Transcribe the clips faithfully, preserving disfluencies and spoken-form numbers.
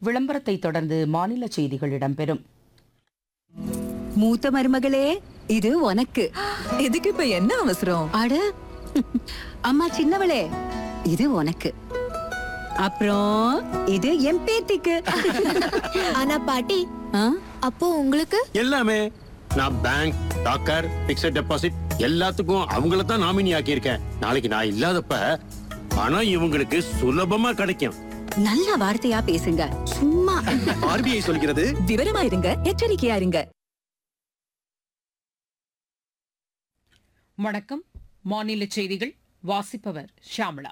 விளம்பரத்தை தொடர்ந்து மாநில செய்திகள் இடம்பெறும். மூத்த மருமகளே, இது உனக்கு. எதுக்கு இப்ப என்ன அவசரம்? அட அம்மா சின்னவளே, இது உனக்கு. அப்புறம் இது என் பேத்திக்கு. ஆனா பாட்டி, அப்போ உங்களுக்கு எல்லாமே நான் பேங்க், டாக்கர், பிக்ஸட் டெபாசிட் எல்லாத்துக்கும் அவங்கள தான் நாமினி ஆக்கியிருக்கேன். நாளைக்கு நான் இல்லாதப்ப பணம் இவங்களுக்கு சுலபமா கிடைக்கும். நல்ல வார்த்தையா பேசுங்க. சும்மா ஆர்பிஐ சொல்கிறது விவரமா இருங்க, எச்சரிக்கையா இருங்க. வணக்கம். மாநில செய்திகள் வாசிப்பவர் ஷியாமளா.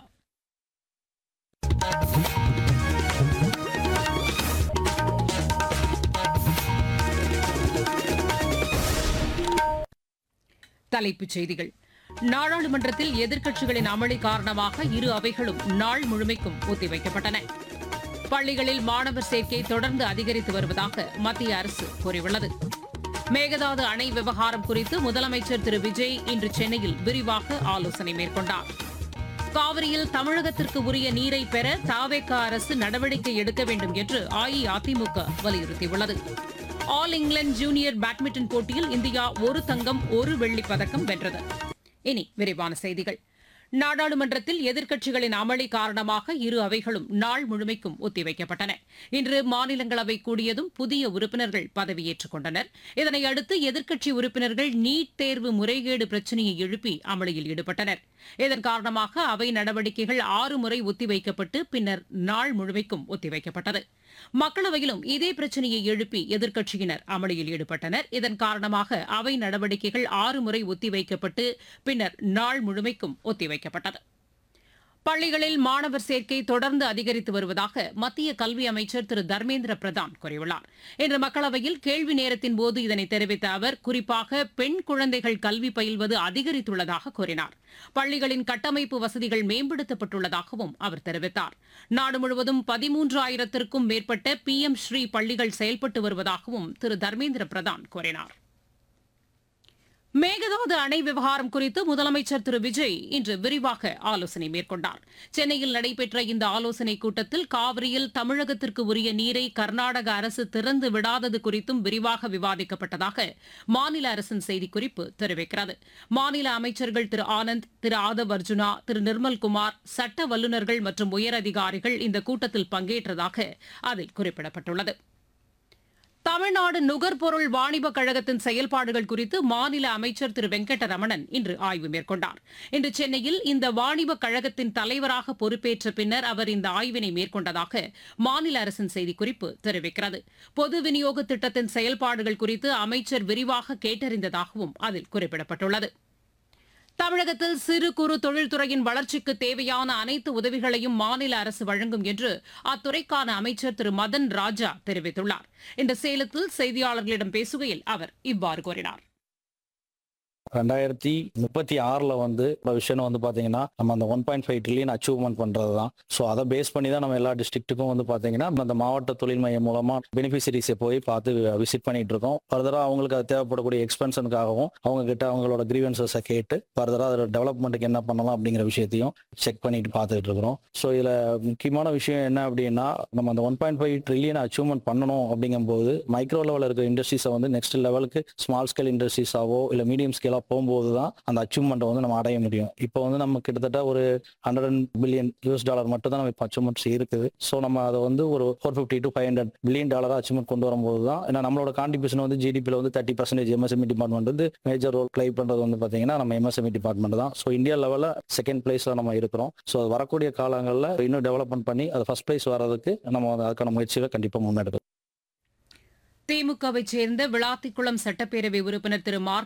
தலைப்புச் செய்திகள். நாடாளுமன்றத்தில் எதிர்க்கட்சிகளின் அமளி காரணமாக இரு அவைகளும் நாள் முழுமைக்கும் ஒத்திவைக்கப்பட்டன. பள்ளிகளில் மாணவர் சேர்க்கை தொடர்ந்து அதிகரித்து வருவதாக மத்திய அரசு கூறியுள்ளது. மேகதாது அணை விவகாரம் குறித்து முதலமைச்சர் திரு விஜய் இன்று சென்னையில் விரிவாக ஆலோசனை மேற்கொண்டார். காவிரியில் தமிழகத்திற்கு உரிய நீரை பெற தாவேக அரசு நடவடிக்கை எடுக்க வேண்டும் என்று அஇஅதிமுக வலியுறுத்தியுள்ளது. ஆல் இங்கிலாந்து ஜூனியர் பேட்மிண்டன் போட்டியில் இந்தியா ஒரு தங்கம் ஒரு வெள்ளிப் பதக்கம் வென்றது. இனி விரிவான செய்திகள். நாடாளுமன்றத்தில் எதிர்க்கட்சிகளின் அமளி காரணமாக இரு அவைகளும் நாள் முழுமைக்கும் ஒத்திவைக்கப்பட்டன. இன்று மாநிலங்களவை கூடியதும் புதிய உறுப்பினர்கள் பதவியேற்றுக் கொண்டனர். இதனையடுத்து எதிர்க்கட்சி உறுப்பினர்கள் நீட் தேர்வு முறைகேடு பிரச்சினையை எழுப்பி அமளியில் ஈடுபட்டனர். இதன் காரணமாக அவை நடவடிக்கைகள் ஆறு முறை ஒத்திவைக்கப்பட்டு பின்னர் நாள் முழுமைக்கும் ஒத்திவைக்கப்பட்டது. மக்களவையிலும் இதே பிரச்சினையை எழுப்பி எதிர்க்கட்சியினர் அமளியில் ஈடுபட்டனர். இதன் காரணமாக அவை நடவடிக்கைகள் ஆறு முறை ஒத்திவைக்கப்பட்டு பின்னர் நாள் முழுமைக்கும் ஒத்திவைக்கப்பட்டது. பள்ளிகளில் மாணவர் சேர்க்கை தொடர்ந்து அதிகரித்து வருவதாக மத்திய கல்வி அமைச்சர் திரு தர்மேந்திர பிரதான் கூறியுள்ளார். இன்று மக்களவையில் கேள்வி நேரத்தின் போது இதனை தெரிவித்த அவர், குறிப்பாக பெண் குழந்தைகள் கல்வி பயில்வது அதிகரித்துள்ளதாக கூறினார். பள்ளிகளின் கட்டமைப்பு வசதிகள் மேம்படுத்தப்பட்டுள்ளதாகவும் அவர் தெரிவித்தார். நாடு முழுவதும் பதிமூன்றாயிரத்திற்கும் மேற்பட்ட பி எம் ஸ்ரீ பள்ளிகள் செயல்பட்டு வருவதாகவும் திரு தர்மேந்திர பிரதான் கூறினார். மேகதாது அணை விவகாரம் குறித்து முதலமைச்சர் திரு விஜய் இன்று விரிவாக ஆலோசனை மேற்கொண்டார். சென்னையில் நடைபெற்ற இந்த ஆலோசனைக் கூட்டத்தில் காவிரியில் தமிழகத்திற்கு உரிய நீரை கர்நாடக அரசு திறந்து விடாதது குறித்தும் விரிவாக விவாதிக்கப்பட்டதாக மாநில அரசின் செய்திக்குறிப்பு தெரிவிக்கிறது. மாநில அமைச்சர்கள் திரு ஆனந்த், திரு ஆதவ் அர்ஜுனா, திரு நிர்மல்குமார், சட்ட வல்லுநர்கள் மற்றும் உயரதிகாரிகள் இந்த கூட்டத்தில் பங்கேற்றதாக அதில் குறிப்பிடப்பட்டுள்ளது. தமிழ்நாடு நுகர்பொருள் வாணிபக் கழகத்தின் செயல்பாடுகள் குறித்து மாநில அமைச்சர் திரு வெங்கடரமணன் இன்று ஆய்வு மேற்கொண்டார். இன்று சென்னையில் இந்த வாணிபக் கழகத்தின் தலைவராக பொறுப்பேற்ற பின்னர் அவர் இந்த ஆய்வினை மேற்கொண்டதாக மாநில அரசின் செய்திக்குறிப்பு தெரிவிக்கிறது. பொது விநியோக திட்டத்தின் செயல்பாடுகள் குறித்து அமைச்சர் விரிவாக கேட்டறிந்ததாகவும் அதில் குறிப்பிடப்பட்டுள்ளது. தமிழகத்தில் சிறு குறு தொழில்துறையின் வளர்ச்சிக்கு தேவையான அனைத்து உதவிகளையும் மாநில அரசு வழங்கும் என்று அத்துறைக்கான அமைச்சர் திரு மதன் ராஜா தெரிவித்துள்ளார். இன்று சேலத்தில் செய்தியாளர்களிடம் பேசுகையில் அவர் இவ்வாறு கூறினார். ரெண்டாயிரத்தி முப்பத்தி ஆறுல வந்து விஷயம் வந்து பாத்தீங்கன்னா நம்ம அந்த one point five trillion achievement பண்றது தான். ஸோ அதை பேஸ் பண்ணி தான் நம்ம எல்லா டிஸ்ட்ரிக்ட்டுக்கும் வந்து பாத்தீங்கன்னா அந்த மாவட்ட தொழில் மையம் மூலமா பெனிஃபிஷரிஸை போய் பார்த்து விசிட் பண்ணிட்டு இருக்கோம். ஃபர்தரா அவங்களுக்கு அது தேவைப்படக்கூடிய எக்ஸ்பென்ஷனுக்காகவும் அவங்க கிட்ட அவங்களோட கிரீவன்சஸை கேட்டு ஃபர்தரா அதோட டெவலப்மெண்ட்டுக்கு என்ன பண்ணலாம் அப்படிங்கிற விஷயத்தையும் செக் பண்ணிட்டு பார்த்துட்டு இருக்கிறோம். ஸோ இதுல முக்கியமான விஷயம் என்ன அப்படின்னா, நம்ம அந்த one point five trillion achievement பண்ணணும் அப்படிங்கும்போது மைக்ரோ லெவலில் இருக்கிற இண்டஸ்ட்ரீஸை வந்து நெக்ஸ்ட் லெவலுக்கு ஸ்மால் ஸ்கேல் இண்டஸ்ட்ரீஸாவோ இல்லை மீடியம் ஸ்கேலா போகும்போது தான் அந்த அச்சீவ்மெண்ட்டை வந்து நம்ம அடைய முடியும். இப்போ வந்து நம்ம கிட்டத்தட்ட ஒரு ஹண்ட்ரட் பில்லியன் யூஎஸ் டாலர் மட்டும் தான் நம்ம இப்போ அச்சீவ்மெண்ட்ஸ் இருக்குது. ஸோ நம்ம அதை வந்து ஒரு four fifty to five hundred billion dollar achievement கொண்டு வரும்போது தான், ஏன்னா நம்மளோட கான்ட்ரிபியூஷன் வந்து ஜிடிபியில் வந்து தேர்ட்டி பர்சன்டேஜ் எம்எஸ்எம்இ டிபார்ட்மெண்ட் வந்து மேஜர் ரோல் பிளே பண்ணுறது வந்து பார்த்தீங்கன்னா நம்ம எம்எஸ்எம்இ டிபார்ட்மெண்ட் தான். ஸோ இந்தியா லெவலில் செகண்ட் பிளேஸில் நம்ம இருக்கிறோம். ஸோ அது வரக்கூடிய காலங்களில் இன்னும் டெவலப்மெண்ட் பண்ணி அது ஃபர்ஸ்ட் பிளேஸ் வர்றதுக்கு நம்ம அதுக்கான முயற்சிகளை கண்டிப்பாக முன்னெடுக்கணும். திமுகவை சேர்ந்த விளாத்திக்குளம் சட்டப்பேரவை உறுப்பினர் திரு மார்க்